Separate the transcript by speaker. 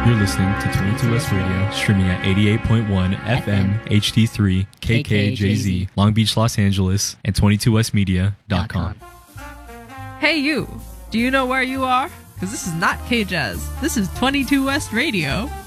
Speaker 1: You're listening to 22 West Radio, streaming at 88.1 FM HD3 KKJZ, Long Beach, Los Angeles, and 22westmedia.com.
Speaker 2: Hey you, do you know where you are? Because this is not K-Jazz. This is 22 West Radio.